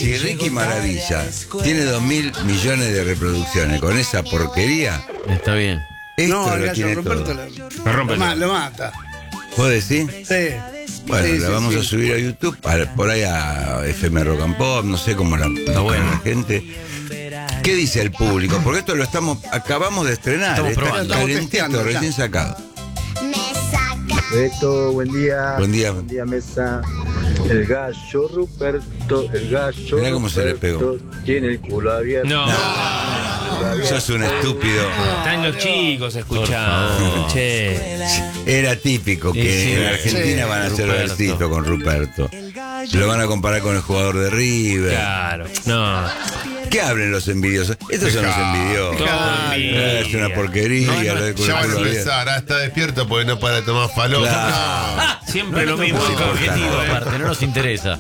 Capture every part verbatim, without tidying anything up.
si Ricky Maravilla tiene dos mil millones de reproducciones con esa porquería, está bien. Esto No, el lo gallo tiene Ruperto todo. lo, Lo rompe lo, ma- todo. lo mata. ¿Vos decís? Sí. Bueno, Sí, la sí, vamos sí. a subir a YouTube, a- por ahí a F M Rock and Pop, no sé cómo la, la bueno. la gente. ¿Qué dice el público? Porque esto lo estamos, acabamos de estrenar, Estamos está probando. Estamos calentito, testeando, recién ya. sacado. Beto, buen día. Buen día. Buen día, mesa. El gallo Ruperto, el gallo Mirá cómo se le Ruperto tiene el culo abierto. No, Sos un estúpido. están los chicos escuchando. Che. Era típico que Sí, sí. en Argentina Sí, van a hacer Ruperto. versito con Ruperto. Lo van a comparar con el jugador de River. Claro. No. ¿Qué hablen los envidiosos? Estos son los envidiosos. Todo envidia. Es una porquería. No, no, lo de Ya van a culo abierto. empezar, ah, está despierto porque no para de tomar falopa. Claro. Siempre lo mismo. Público el objetivo, objetivo, eh. aparte, no nos interesa.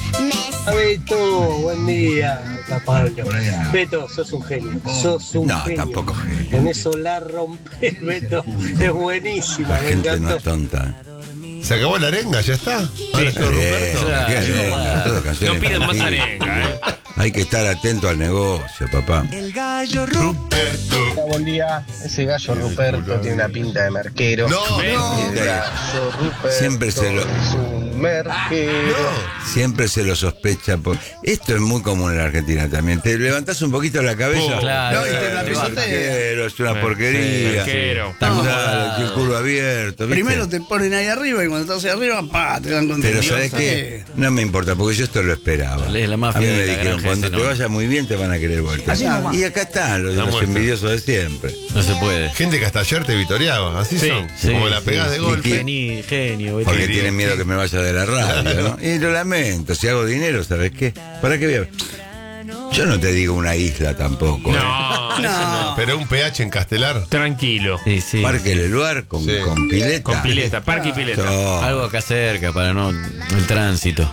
Beto, buen día. Acá Pablo. Beto, sos un genio. Sos un No, genio. tampoco genio. En eso la rompes, Beto. Es buenísima. La Me gente no encantó. es tonta. Se acabó la arenga, ya está. Ahora yo, Eh, Ruperto. Claro. ¿qué arenga? Todas canciones No piden más infantiles. arenga, eh. Hay que estar atento al negocio, papá. Ruperto. Buen día, ese gallo Ruperto tiene una pinta de merquero. No, no. El gallo Ruperto Siempre se lo- es un merquero. Siempre se lo sospecha. Por... Esto es muy común en la Argentina también. Te levantás un poquito la cabeza. Claro. No, y te la Eh, pisotea. merquero, es una Sí, porquería. merquero. Dale, No. que el culo abierto. ¿viste? Primero te ponen ahí arriba y cuando estás ahí arriba, pa, te dan contra Pero el ¿sabes Dios. qué? No me importa, porque yo esto lo esperaba. Es la A mafia mí de me la dijeron, gran cuando gente, te ¿no? vaya muy bien te van a querer vuelta. Así nomás. Y acá están los, La los muestra. envidiosos de siempre. No se puede. Gente que hasta ayer te vitoreaba, así Sí, son. sí, Como la sí, pegás de sí. golpe. Genio, genio. Beto. Porque Sí, tienen sí. miedo que me vaya de la radio, ¿no? Y lo lamento, si hago dinero, ¿sabes qué? ¿Para qué voy a... Yo no te digo una isla tampoco. ¿eh? No, No. Pero un P H en Castelar. tranquilo. Sí, sí. Parque Leluar con, Sí. con pileta. Con pileta, parque y pileta. No. Algo acá cerca para no el tránsito.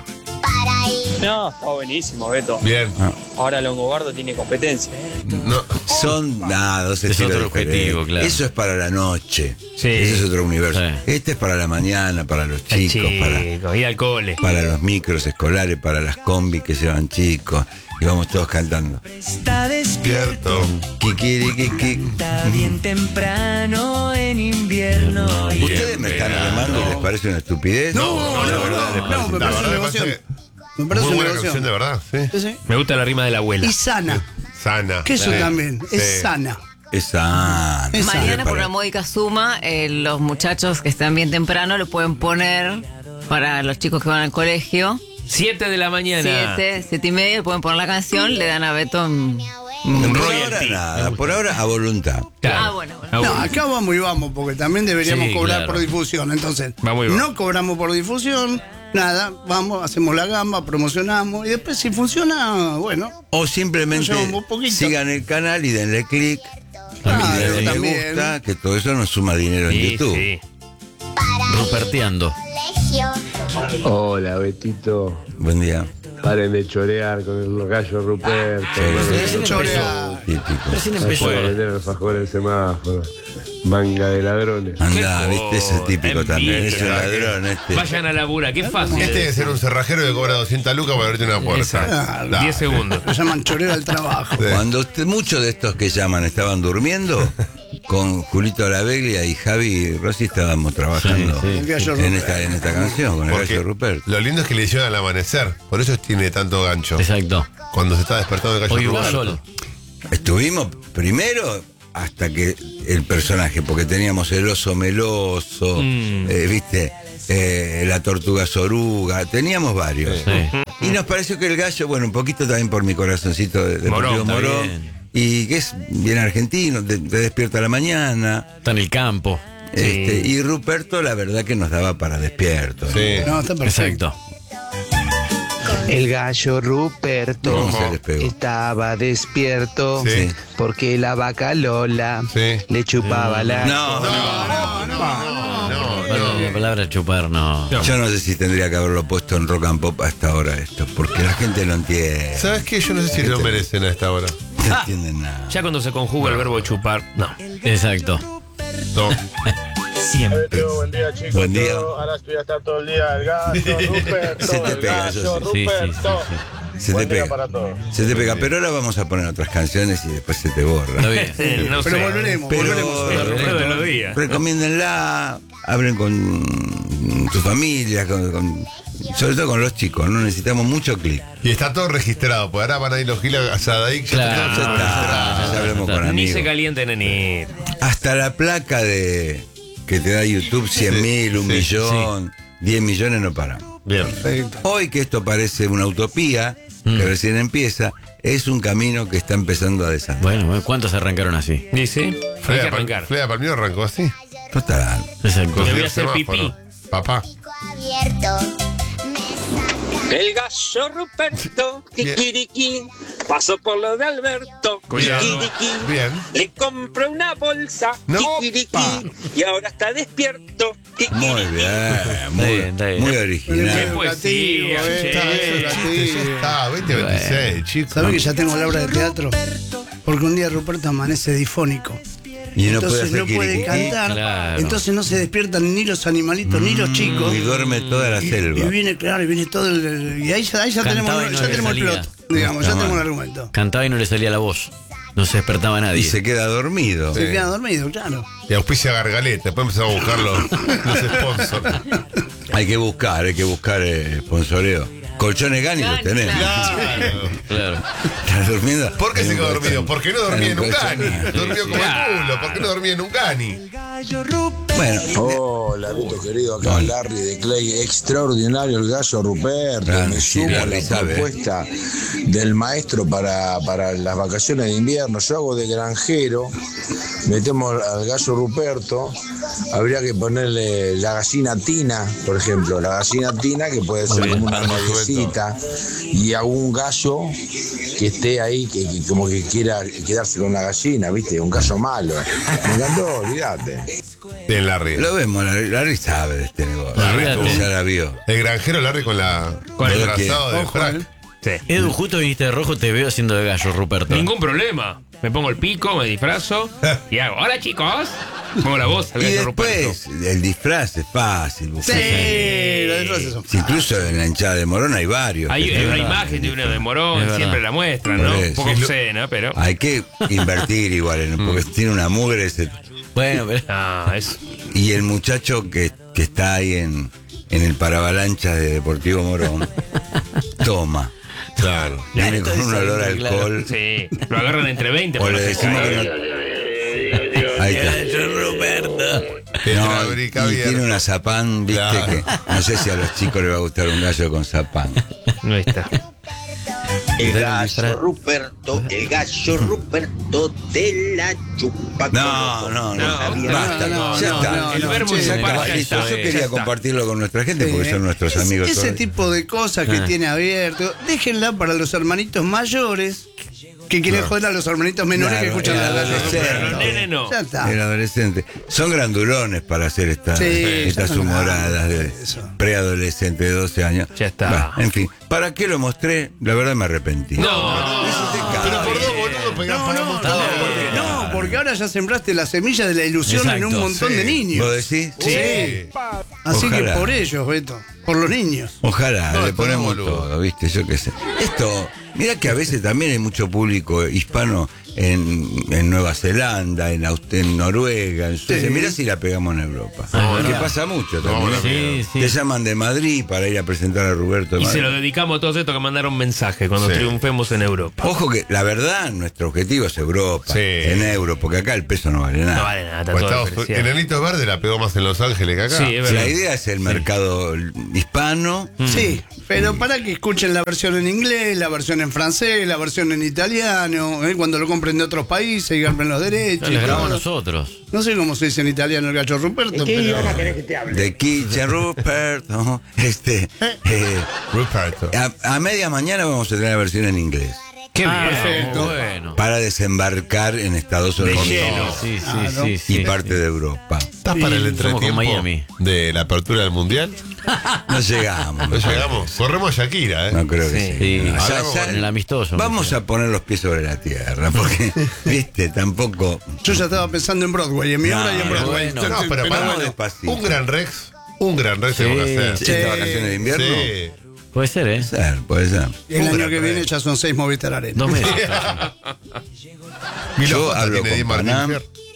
No, está buenísimo, Beto. Bien. Ahora Longobardo tiene competencia. No. Son nada, dos Es estilos otro objetivo, diferentes. claro. Eso es para la noche. Sí. Ese es otro universo. Sí. Este es para la mañana, para los chicos, para, Chicos, ir al cole. para los micros escolares, para las combis que llevan chicos. Y vamos todos cantando. Está despierto, Cierto. Kikirikiki. está bien temprano en invierno. y ¿Ustedes me están remando y les parece una estupidez? No, la no, verdad les no, parece me La parece verdad una me devoción. parece Me parece muy una buena canción, devoción. de verdad. Sí. Sí, sí. Me gusta la rima de la abuela. Y sana. Sana. Que eso Sí. también. Es Sí. sana. Es sano. Es Mañana sano. por Para- una módica suma, eh, los muchachos que están bien temprano lo pueden poner para los chicos que van al colegio. Siete de la mañana. Siete, siete y media, pueden poner la canción, le dan a Beto un... un- Por royalty. ahora nada, por ahora a voluntad. Claro. Ah, bueno, bueno. Ah, No, bueno. acá vamos y vamos, porque también deberíamos Sí, cobrar claro. por difusión. Entonces, Vamos y vamos. no cobramos por difusión, nada, vamos, hacemos la gamba, promocionamos y después si funciona, bueno. O simplemente Nos llevamos un poquito. sigan el canal y denle clic. Claro, y denle me también. gusta, que todo eso nos suma dinero en Sí, YouTube. sí. Ruperteando. Hola, Betito. Buen día. Paren de chorear con el gallo Ruperto. Sí, Chorea. Típico. Recién empezó. Puede vender el fajón en el semáforo. Manga de ladrones. Andá, Qué viste, ese típico envidia. también. Es un ladrón este. Vayan a la bura, qué fácil. Este debe ser un cerrajero que cobra doscientas lucas para abrirte una puerta. Exacto. Nah. diez segundos. Lo llaman chorero al trabajo. Sí. Cuando usted- muchos de estos que llaman estaban durmiendo, con Julito Laveglia y Javi Rossi estábamos trabajando Sí, sí. El gallo en, Ruperto. esta, en esta canción con el Porque gallo Ruperto. lo lindo es que le hicieron al amanecer. Por eso tiene tanto gancho. Exacto. Cuando se está despertando el gallo Hoy hubo Ruperto. sol. Estuvimos primero hasta que el personaje, porque teníamos el oso meloso, Mm. eh, viste, Eh, la tortuga soruga, teníamos varios. Sí. Y nos pareció que el gallo, bueno, un poquito también por mi corazoncito de, de Morón, Morón, está Morón, bien. y que es bien argentino, te, te despierta a la mañana. Está en el campo. Este, y Ruperto, la verdad que nos daba para despierto. ¿no? Sí. No, está perfecto. Exacto. El gallo Ruperto ¿Cómo se les pegó? estaba despierto Sí. porque la vaca Lola Sí. le chupaba la... No, no, No, no, no, no, Bueno, la palabra chupar no. yo no sé si tendría que haberlo puesto en Rock and Pop hasta ahora esto, porque la gente lo entiende. ¿Sabes qué? Yo no sé si lo merecen a esta hora. No entienden nada. Ya cuando se conjuga el verbo chupar, no. Exacto. No. Siempre. Buen día, chicos. Buen día. Yo ahora estoy a estar todo el día. El gallo Ruperto. Se te el pega, gallo eso Sí, sí, sí, Ruperto. sí. Se te Buen día pega. para todos. Se te pega, pero ahora vamos a poner otras canciones y después se te borra. Está bien. Eh, no Pero sé. volveremos, Pero volveremos. El recuerdo de los días. recomiéndenla, hablen con tu familia, con, con- sobre todo con los chicos, no necesitamos mucho clic. Y está todo registrado, pues ahora van a ir los giles a Sadaic. Ya Claro. está todo Ya está, registrado. ya hablemos con Ni amigos. se caliente, neni. Hasta la placa de que te da YouTube, cien mil, un sí, millón, diez millones no paramos. Bien. Hoy que esto parece una utopía, que recién empieza, es un camino que está empezando a desandar. Bueno, bueno, ¿cuántos arrancaron así? Dice, hay que Flea, arrancar. Flea Palmiro arrancó así. Total. Exacto. Me voy a Con hacer semáforo. pipí. Papá. El gallo Ruperto, kikiriki, pasó por lo de Alberto, Cuidado. kikiriki. Bien. Le compró una bolsa, No. kikiriki, y ahora está despierto, kikiriki. Muy bien, muy, bien, está bien. muy Qué original. poesía, eh. che. Está, eso era chiste, ya está, veinte veintiséis, chicos. ¿Sabés que ya tengo la obra de teatro? Porque un día Ruperto amanece difónico. Y no puede Entonces hacer no puede kirikirí, cantar. Claro. Entonces no se despiertan ni los animalitos ni los chicos. y duerme toda la Y, selva. y viene, claro, y viene todo el. el- y ahí ya, ahí ya Cantaba tenemos, y no ya le tenemos el salía. plot. Digamos, ya Está tenemos mal. el argumento. Cantaba y no le salía la voz. No se despertaba nadie. Y se queda dormido. Se queda dormido, claro. Y auspicia Gargaleta, después empezamos a buscar los, los sponsors. Hay que buscar, hay que buscar eh, sponsoreo. Colchones Gani los Gani, tenemos. Claro. Claro. ¿Estás durmiendo? ¿Por qué En se un quedó colchón. dormido? ¿Por qué no dormía en un colchón. cani? Durmió como el culo. ¿Por qué no dormía en un cani? Bueno, Hola, Vito querido, acá Larry de Clay. Extraordinario el gallo Ruperto. Grande, Me sí, sumo a Larry la sabe. propuesta del maestro para, para las vacaciones de invierno. Yo hago de granjero, metemos al gallo Ruperto. Habría que ponerle la gallina tina, por ejemplo. La gallina tina, que puede ser como una Arma nuevecita. Y algún gallo que esté ahí, que, que como que quiera quedarse con la gallina, ¿viste? Un gallo malo. Me encantó, olvídate. Bien, Larry. lo vemos, Larry, Larry sabe de este negocio. Larry, Larry tú. ya la vio. El granjero Larry con la con el el que- trazado de Ojo, frac. eh. Sí. Edu, justo viniste de rojo, te veo haciendo de gallo, Ruperto. Ningún problema. Me pongo el pico, me disfrazo y hago, hola chicos. Pongo la voz al Y gallo Ruperto. después, el disfraz es fácil. buscar. Sí, los disfraces son Sí, incluso en la hinchada de Morón hay varios. Hay que una te- imagen de una de Es Morón, verdad. siempre la muestran, ¿no? Por Un eso. poco Sí, lo- obscena, pero. Hay que invertir igual, en- porque tiene una mugre ese. Bueno, pero. Ah, es. Y el muchacho que, que está ahí en, en el paravalancha de Deportivo Morón, toma. Claro. Viene con un Entonces, olor a claro. alcohol. Sí, lo agarran entre veinte, O pero le no se decimos cae. que no. Ahí está. Ruperto. Entra No, la y brica tiene abierta. una zapán, viste, Claro. que no sé si a los chicos les va a gustar un gallo con zapán. No está. El Disfraz. gallo Ruperto, el gallo Ruperto de la chupa. No, no, no, No, basta, no, no, ya no, está. no, El no, verbo che, usar Acá, ya listo. está. Yo Ya quería está. compartirlo con nuestra gente porque Sí. son nuestros Es- amigos. Ese todos. tipo de cosas que Ah. tiene abierto, déjenla para los hermanitos mayores que quieren joder a los hermanitos menores Claro, que escuchan la el radio. adolescente. Pero nene no. Ya está. El adolescente. Son grandulones para hacer esta- Sí, estas ya son humoradas de grandes, eso. preadolescente de doce años. Ya está. Bah, en fin, ¿para qué lo mostré? La verdad me arrepentí. No. Pero por dos boludos pegamos No, no, pagamos no, todo. porque, no, porque ahora ya sembraste la semilla de la ilusión en un Exacto, montón sí. de niños. ¿Vos decís? Sí. Así Ojalá. que por ellos, Beto, por los niños. Ojalá, No, le es ponemos boludo. todo, ¿viste? Yo qué sé. Esto, mira que a veces también hay mucho público hispano en, en Nueva Zelanda, en, Aust- en Noruega, en Suecia. Sí. Mirá si la pegamos en Europa. Ah, que verdad. pasa mucho No, también. no, Sí, sí. Te llaman de Madrid para ir a presentar a Roberto de Y se Madrid. lo dedicamos a todos estos que mandaron mensaje cuando Sí. triunfemos en Europa. Ojo que la verdad, nuestro objetivo es Europa, Sí. en euro, porque acá el peso no vale nada. No vale nada, está Pues todo Estados- despreciado. Enanitos Verde la pegó más en Los Ángeles que acá. Sí, es La verdad. idea es el mercado hispano. Sí, pero para que escuchen la versión en inglés, la versión en francés, la versión en italiano, ¿eh? Cuando lo compren de otros países y compren los derechos. No, les y grabamos todo. nosotros. No sé cómo se dice en italiano el gallo Ruperto, pero. De Kitchen Rupert, ¿no? Este, eh, Ruperto. a, a media mañana vamos a tener la versión en inglés. Qué Ah, bien. perfecto. Bueno. Para desembarcar en Estados Unidos lleno. Sí, sí, Claro. sí, sí. y parte de Europa. ¿Estás para el Somos entretiempo con Miami. de la apertura del Mundial? No llegamos. No llegamos. Corremos Shakira, ¿eh? No creo que Sí. sí. Sí. Ya- Hablamos ya- en el amistoso. Vamos a poner los pies sobre la tierra, porque, viste, tampoco. Yo ya estaba pensando en Broadway, en mi No, obra y en Broadway. bueno. No, pero Pero para vamos despacito. un gran Rex. Un gran Rex tenemos que hacer. ¿Estas vacaciones de invierno? Sí. Puede ser, ¿eh? Puede ser, puede ser. Y el año que viene ya son seis Movistar Arena. Dos meses. Yo hablo con Panam.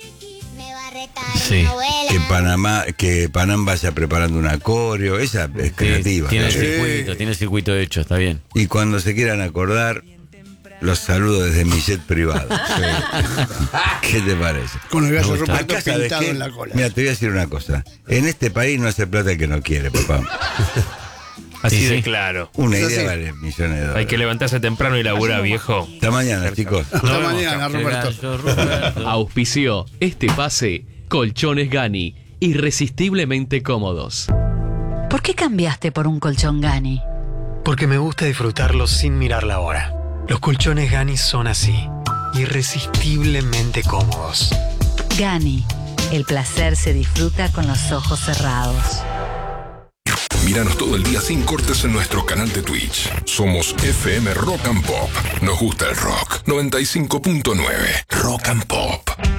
Sí. Que Panamá, que Panam vaya preparando un acorio, esa es creativa. Tiene el ¿no? circuito, tiene el circuito hecho, está bien. Y cuando se quieran acordar, los saludo desde mi jet privado. ¿Qué te parece? Con el gallo Ruperto Acá, ¿sabes pintado qué? en la cola. Mira, te voy a decir una cosa. En este país no hace plata el que no quiere, papá. Así Sí, de sí. claro. Una Eso idea sí. vale millones de dólares. Hay que levantarse temprano y laburar, viejo. Hasta mañana, chicos. Hasta mañana, El Roberto. gallo Ruperto. Auspició este pase Colchones Gani, irresistiblemente cómodos. ¿Por qué cambiaste por un colchón Gani? Porque me gusta disfrutarlo sin mirar la hora. Los colchones Gani son así, irresistiblemente cómodos. Gani, el placer se disfruta con los ojos cerrados. Míranos todo el día sin cortes en nuestro canal de Twitch. Somos F M Rock and Pop. Nos gusta el rock. noventa y cinco punto nueve Rock and Pop.